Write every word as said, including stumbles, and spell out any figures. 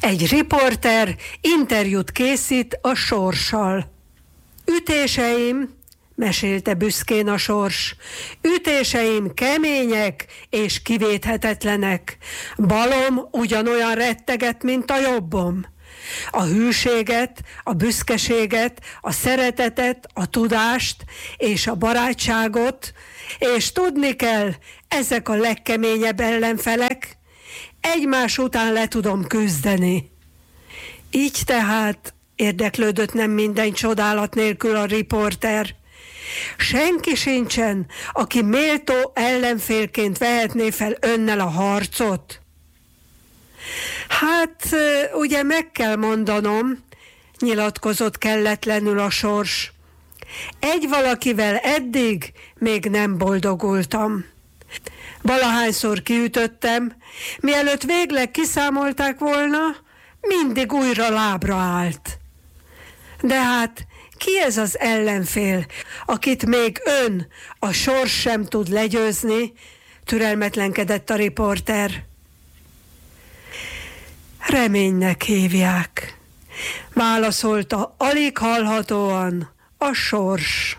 Egy riporter interjút készít a sorssal. Ütéseim, mesélte büszkén a sors, ütéseim kemények és kivéthetetlenek. Balom ugyanolyan retteget, mint a jobbom. A hűséget, a büszkeséget, a szeretetet, a tudást és a barátságot, és tudni kell, ezek a legkeményebb ellenfelek, egymás után le tudom küzdeni. Így tehát érdeklődött nem minden csodálat nélkül a riporter. Senki sincsen, aki méltó ellenfélként vehetné fel önnel a harcot. Hát, ugye meg kell mondanom, nyilatkozott kelletlenül a sors. Egy valakivel eddig még nem boldogultam. Valahányszor kiütöttem, mielőtt végleg kiszámolták volna, mindig újra lábra állt. De hát ki ez az ellenfél, akit még ön, a sors sem tud legyőzni? Türelmetlenkedett a riporter. Reménynek hívják, válaszolta alig hallhatóan a sors.